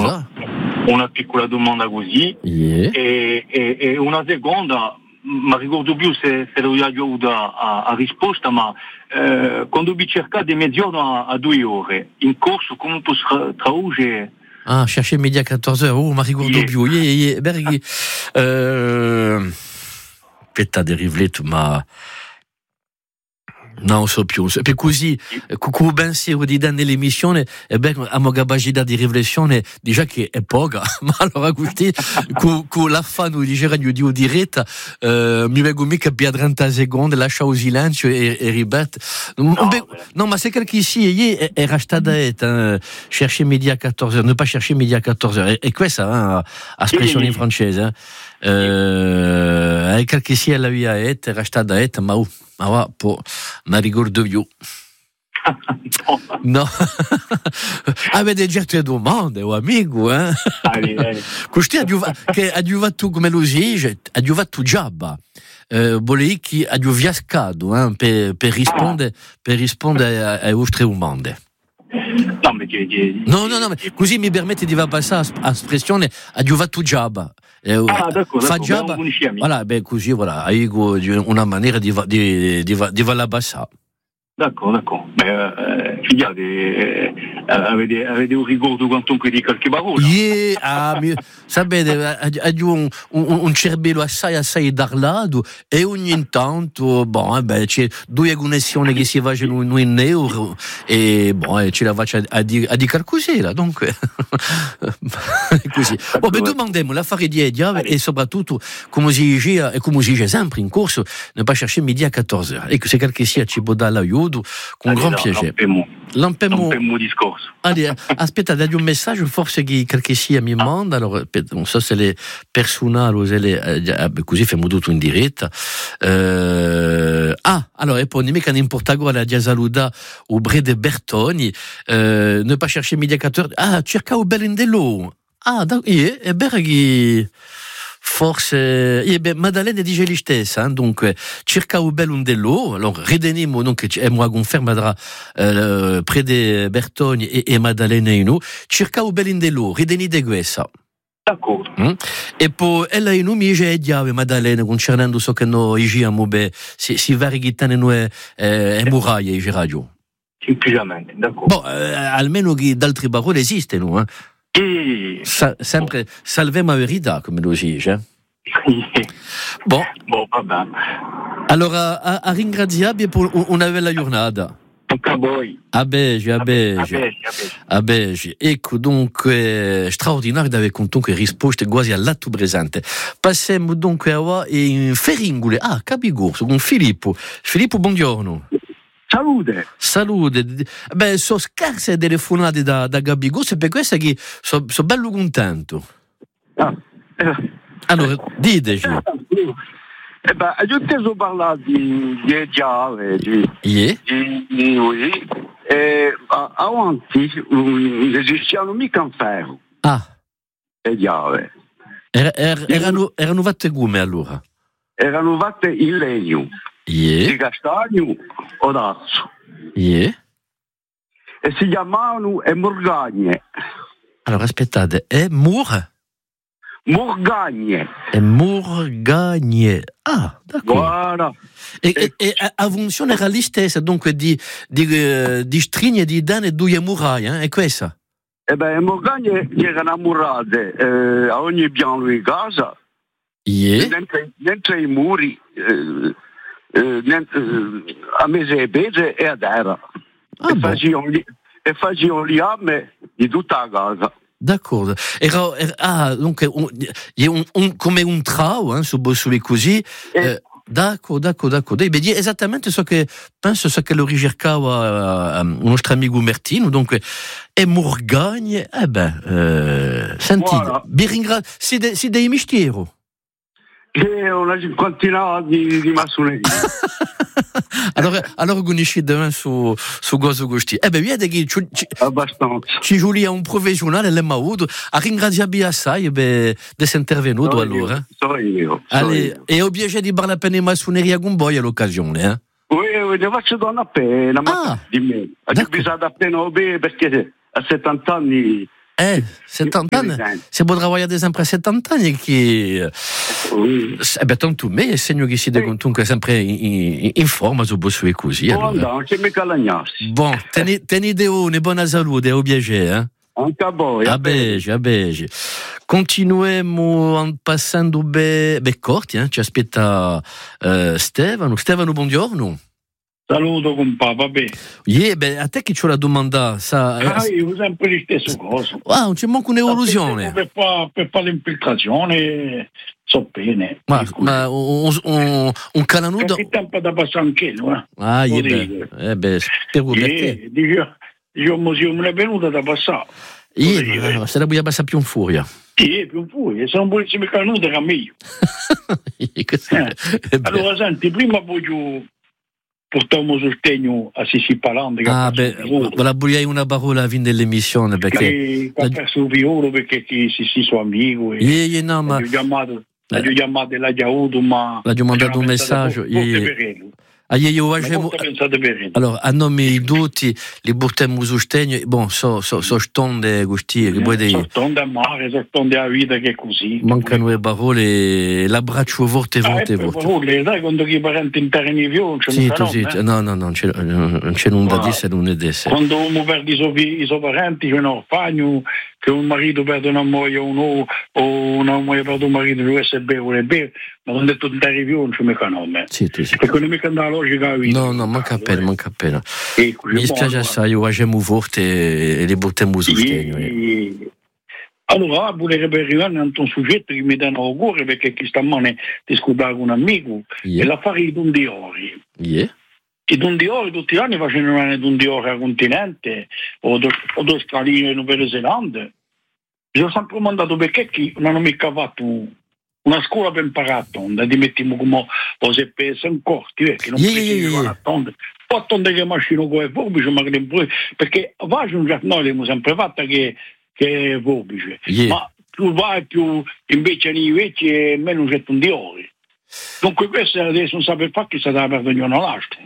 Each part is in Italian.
una piccola domanda così, e una seconda, ma ricordo più se lo aiuto a risposta, ma quando vi cercate mezz'ora a 2 ore, in corso come può traduce? Ah, chercher midi à 14h, ma ricordo più, berghi, petta di rivletto, ma... Non so più, per così, con pensiero di dare nell'emissione, abbiamo capacità di riflessione, già che è poca, ma allora così, con l'affanno di girare di diretta, mi vengo mica più a 30 secondi, lascia il silenzio e ripete. Non, ma c'est quelqu'un ici, era stata chercher midi à 14h, ne pas chercher midi à 14h, e questa, espressione in francese, quelqu'un ici, elle a era stata ma ma ricordo più. No. Avete certe domande, amico, eh? Questo ha fatto come lo si dice, ha fatto giabba. Volevi che ha viascato per rispondere alle vostre domande. No, così mi permette di passare l'espressione ha fatto giabba. Fa giabba. Voilà, così voilà, hai una maniera di la passare. D'accordo. Avete un ricordo quantunque di qualche parola? Sapete, un cervello assai darlato e ogni tanto, c'è 2 connessioni che si facciano in euro e ce la faccio a dire così, là, dunque. Così. Domandiamo l'affare di Edia e soprattutto, come si dice sempre in corso, ne pas chercher midi à 14h. E se qualche sia ci può dare l'aiuto, con gran piacere. Lampemo discorso. Allez, aspetta, dai un messaggio, forse che qualche sia mi manda, allora, non so se le personali o se le, così facciamo tutto in diretta. Allora, e poi, mica in Portagola, a saluta o Brede Bertoni, ne pas chercher midi à 14h, cerca o Belindello. È vero che... Forse, Madalena dice gli stessa, dunque, cerca un bel undello, allora, rideniamo, donc, moi confermerà, prede Bertoni e Madalena in noi, cerca un bel undello, rideni de questa. D'accordo. E poi, ella in noi mi dice, diave, Madalena, concernendo so che noi agiamo, si varighitane noi, muraglie, i radio. Semplicemente, d'accordo. Almeno che d'altre parole esistono, sempre salvemo la verità, come lo si dice. Vabbè. Allora, a ringraziarvi per una bella giornata. Anche a voi. A Belgi. Ecco, dunque, straordinario di avere comunque risposte quasi all'atto presente. Passiamo dunque a in Feringule. Capigorso, con Filippo. Filippo, buongiorno. Salute. So scarse telefonate da Gabigos e per questo che sono bello contento. Allora, diteci. Io ti ho parlato di Giave, avanti non esistevano mica un ferro. Giave. Erano fatte come allora? Erano fatte in legno. Di castagno o d'azzo. E si chiamavano Morgagne. Allora aspettate, Morgagne. D'accordo. Guarda. E la funzione era la stessa, dunque di strigne di danne due muraie, è questa? Morgagne erano murate a ogni piano di casa. Dentro i muri. A mese e bese e a terra e facevano gli armi di tutta la casa. D'accordo. Dunque come un trao, sulle così. D'accordo. Esattamente penso che lo ricercava un nostro amico Mertino, dunque è Morgagne. Sentite, vi ringrazio, si dei misteri. Una cinquantina di massoneria. allora conosci su cosa gusti. Vede che abbastanza. Ci giulia un professionale l'emma avuto a ringraziarvi assai di essere intervenuto allora. Sono io. E ho piacere di parlare per la massoneria con voi all'occasione, Oui, ne faccio appena, ma di me. Ho bisogno appena perché a 70 anni 70 anni, se può lavorare ad esempio a 70 anni che tanto me segno che si deve comunque sempre in forma su posso così non c'è mica lagnarsi. Bon, tenete una buona salute e un piacere anche a voi a bege. Continuiamo passando corti ci aspetta Stefano buongiorno. Saluto compà, vabbè. A te che c'ho la domanda, io sempre lo stesso cosa. Non c'è manco un'evoluzione. Per fare l'infiltrazione, so bene. Ma un calanudo. Che tempo da passare anche, no? Spero per te. Diciamo, se non è venuta da passare. Se la voglio passare più in furia. Più in furia, se non volessi mi calanudo era meglio. Allora, senti, prima voglio... portiamo sostegno a Sissi Palande la vogliai una parola a fine dell'emissione perché ha perso il vivore perché Sissi suo amico no, ma l'ho chiamato l'ha avuto ma l'ho mandato un messaggio allora a nome di tutti li portiamo sostegno stonde stonde a mare stonde a vita che è così mancano le parole l'abbraccio forte sai quando chi parenti interni vivo no non c'è nulla da dire non è desse quando uno perde i suoi parenti c'è un orfano che un marito perde una moglie o una moglie perde un marito deve essere vuole bere ma non detto interni vivo non c'è mica nome perché non è mica andare no, manca appena. Mi dispiace assai, io facciamo forte e li buttiamo su sostegno. Allora, volerebbe arrivare a un soggetto che mi dà un auguro perché chi sta male ti scordare un amico e l'affare di Dondiori. I Dondiori tutti gli anni facevano un Dondiori al continente o due stranieri in Nuova Zelanda. Mi sono sempre mandato perché chi non hanno mica fatto una scuola ben parata, di mettiamo come cose pese in corti, che non potete che macchino come forbice, ma perché va un giorno abbiamo sempre fatta che è forbice, ma più vai più invece meno c'è un di ore. Dunque questo adesso non sapere fare che sta da perdere ognuno l'altro.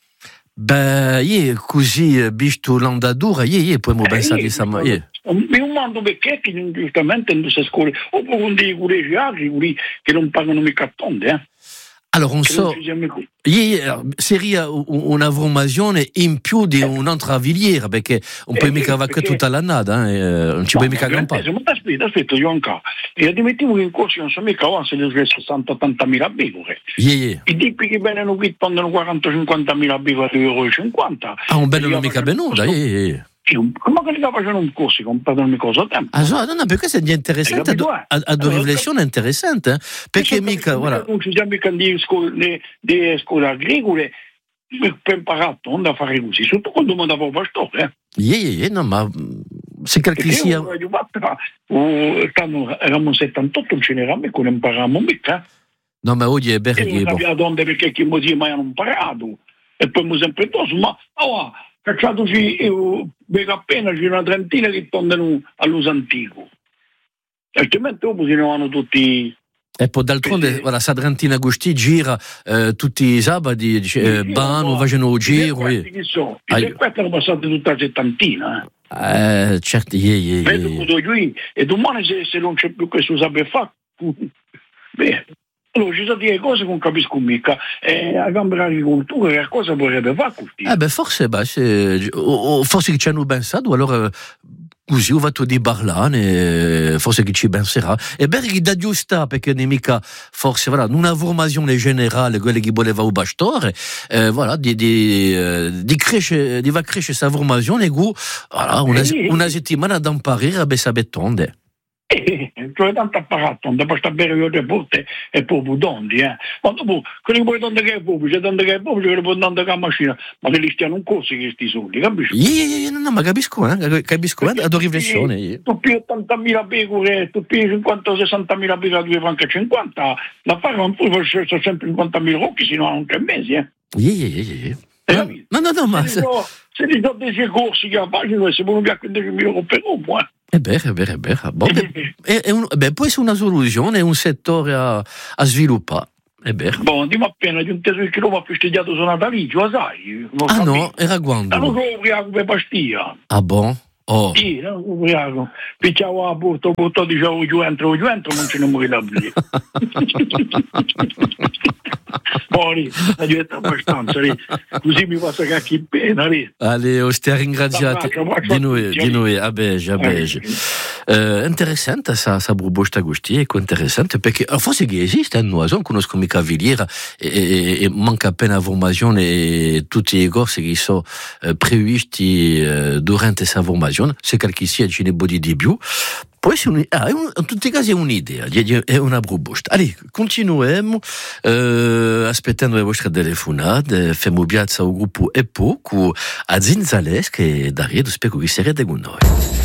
Così visto l'andatura, possiamo pensare di sama. Mi mando perché giustamente in queste scuole oppure con dei colleghi altri che non pagano mica tonde allora non so seria una formazione in più di un'altra filiera perché non puoi mica vaccare tutta l'annata non ci puoi mica campare ma aspetta io ancora e admettiamo che in corso non so mica avanza le 60-80.000 bigore i tipi che vengono qui prendono 40-50.000 bigore €50 un bello non mica venuta come che li facendo un corso con perdonami cosa tempo no perché è interessante ad una riflessione interessante perché mica voilà non ci siamo mica di scuole agricole per imparare a fare così sotto quando mandavo pastore no ma se calcoli sia eravamo 78 non ce n'eravamo con imparavamo mica no ma oggi è bello non sapeva donde perché chi mi mai hanno imparato e poi mi sempre tosto ma cacciatoci vedo appena c'è una trentina che tornano all'uso antico altrimenti dopo si ne vanno tutti e poi d'altronde la Sadrantina Agostì gira tutti i sabati vanno facendo un giro questi hanno passato tutta la settantina certo e domani se non c'è più questo saper fare beh allora ci sono delle cose che non capisco mica a gambe l'agricoltura che cosa vorrebbe fare forse forse che ci hanno pensato allora così ho fatto di parlare forse che ci penserà e perché da giusta perché non è mica forse voilà una formazione generale quelle che voleva un pastore voilà di crescere di va crescere questa formazione e voilà una settimana da imparare a sapere tonde cioè tanto apparato dopo sta bere io porte e proprio dondi ma dopo quelli poi donde che è pubblico che le può andare con la macchina ma che li stiano un corso questi soldi capisci? No ma capisco ad una riflessione tu più 80.000 pecore tu più 50-60.000 pecore a 2 franchi e 50 la fare non puoi fare sempre 50.000 rocchi sino a 3 mesi no ma se li do dei corsi che faccio se vogliono più 15.000 per uomo è vero. Può essere una soluzione, un settore a sviluppare. È vero. Andiamo appena giunto sul chilometro più studiato su natalizio, sai? No, era quando? Non so come pastiglia. Ah, bon? Oh. Sì, no, ubriaco. Picciavo a butto, diciamo giù entro, non ce ne muoio da lì. Poi, la diventa abbastanza, così mi passa cacchi pena, Allez, ti ringraziate di noi, a Beige. Interessante sa proposta questa, ecco, interessante, perché forse che esiste, noi non conosco mica Villiera e manca appena informazione e tutti i corsi che sono previsti durante questa formazione, se qualche sia ce ne può di più. Poi in tutti i casi è un'idea, è una proposta. Allez, continuiamo aspettando le vostre telefonate, facciamo piazza al gruppo EPO con Azin Zales che Dario spero che sarete con noi.